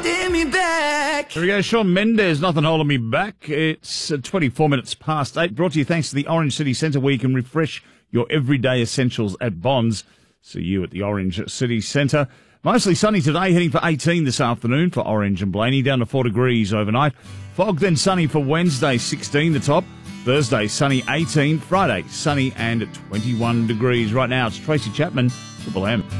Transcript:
holding me back. Here we go, Shawn Mendes, Nothing Holding Me Back. It's 24 minutes past 8, brought to you thanks to the Orange City Centre, where you can refresh your everyday essentials at Bonds. See you at the Orange City Centre. Mostly sunny today, heading for 18 this afternoon for Orange and Blaney, down to 4 degrees overnight. Fog, then sunny for Wednesday, 16 the top. Thursday, sunny 18. Friday, sunny and 21 degrees. Right now, it's Tracy Chapman, Triple M.